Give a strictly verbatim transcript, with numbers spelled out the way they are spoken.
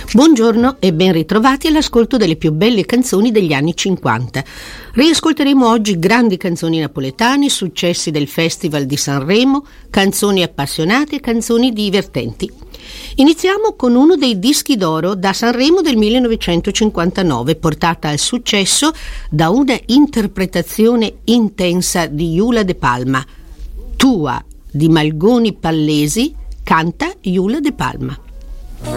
Buongiorno e ben ritrovati all'ascolto delle più belle canzoni degli anni cinquanta. Riascolteremo oggi grandi canzoni napoletane, successi del Festival di Sanremo, canzoni appassionate e canzoni divertenti. Iniziamo con uno dei dischi d'oro da Sanremo del millenovecentocinquantanove, portata al successo da una interpretazione intensa di Iula De Palma. Tua di Malgoni Pallesi, canta Iula De Palma.